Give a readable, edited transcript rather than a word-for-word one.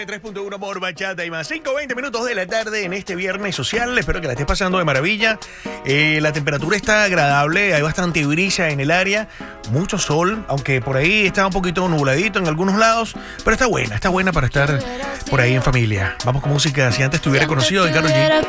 3.1 por Bachata y más. 5:20 minutos de la tarde en este viernes social. Espero que la estés pasando de maravilla. La temperatura está agradable, hay bastante brisa en el área, mucho sol, aunque por ahí está un poquito nubladito en algunos lados, pero está buena para estar por ahí en familia. Vamos con música. Si antes te hubiera conocido de Karol G.